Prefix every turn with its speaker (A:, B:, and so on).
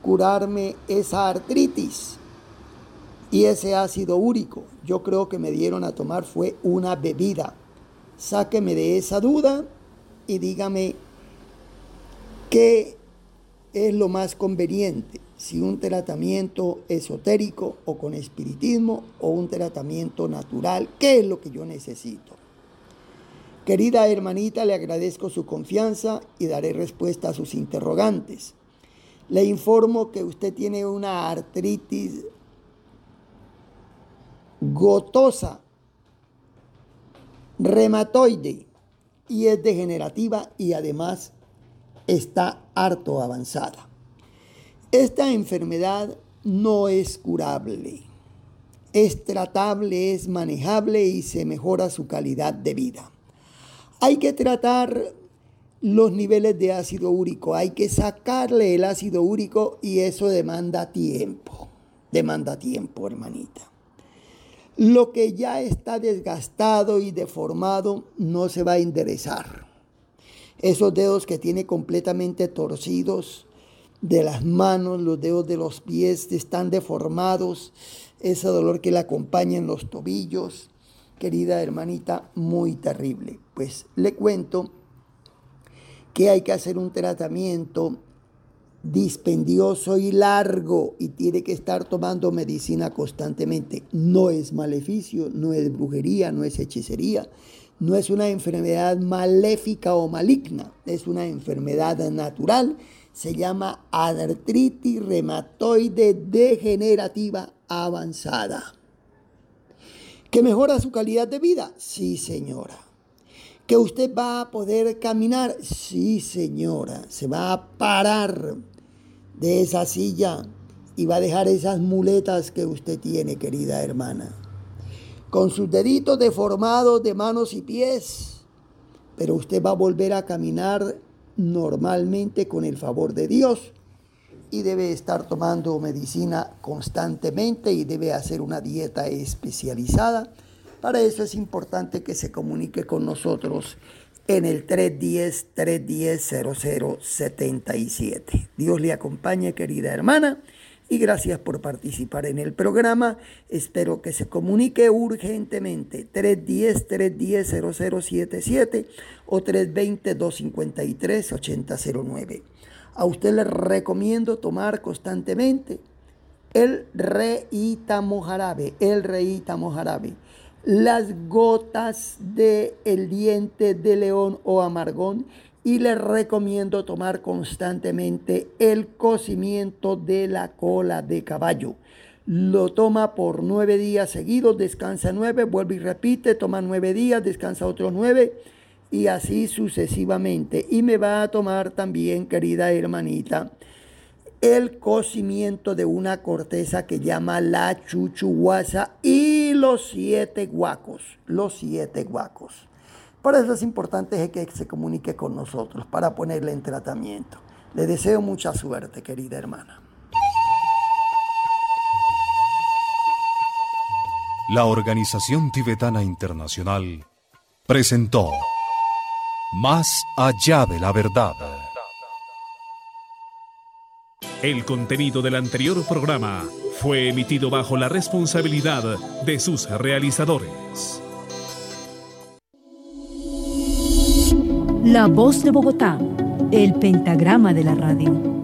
A: curarme esa artritis y ese ácido úrico. Yo creo que me dieron a tomar fue una bebida. Sáqueme de esa duda y dígame qué es lo más conveniente, si un tratamiento esotérico o con espiritismo o un tratamiento natural. ¿Qué es lo que yo necesito? Querida hermanita, le agradezco su confianza y daré respuesta a sus interrogantes. Le informo que usted tiene una artritis gotosa, reumatoide, y es degenerativa y además está harto avanzada. Esta enfermedad no es curable, es tratable, es manejable y se mejora su calidad de vida. Hay que tratar los niveles de ácido úrico, hay que sacarle el ácido úrico y eso demanda tiempo, hermanita. Lo que ya está desgastado y deformado no se va a enderezar. Esos dedos que tiene completamente torcidos de las manos, los dedos de los pies están deformados, ese dolor que le acompaña en los tobillos, querida hermanita, muy terrible. Pues le cuento que hay que hacer un tratamiento dispendioso y largo y tiene que estar tomando medicina constantemente. No es maleficio, no es brujería, no es hechicería, no es una enfermedad maléfica o maligna, es una enfermedad natural. Se llama artritis reumatoide degenerativa avanzada. ¿Que mejora su calidad de vida? Sí, señora. ¿Que usted va a poder caminar? Sí, señora. Se va a parar de esa silla y va a dejar esas muletas que usted tiene, querida hermana, con sus deditos deformados de manos y pies, pero usted va a volver a caminar normalmente con el favor de Dios y debe estar tomando medicina constantemente y debe hacer una dieta especializada. Para eso es importante que se comunique con nosotros en el 310-0077. Dios le acompañe, querida hermana, y gracias por participar en el programa. Espero que se comunique urgentemente. 310-0077 o 320-253-8009. A usted le recomiendo tomar constantemente el reítamo jarabe, las gotas del diente de león o amargón, y le recomiendo tomar constantemente el cocimiento de la cola de caballo. Lo toma por 9 días seguidos, descansa 9, vuelve y repite, toma 9 días, descansa otros 9 y así sucesivamente. Y me va a tomar también, querida hermanita, el cocimiento de una corteza que llama la chuchuguasa y los 7 guacos. Por eso es importante que se comunique con nosotros para ponerle en tratamiento. Le deseo mucha suerte, querida hermana.
B: La Organización Tibetana Internacional presentó Más allá de la verdad. El contenido del anterior programa fue emitido bajo la responsabilidad de sus realizadores.
C: La Voz de Bogotá, el pentagrama de la radio.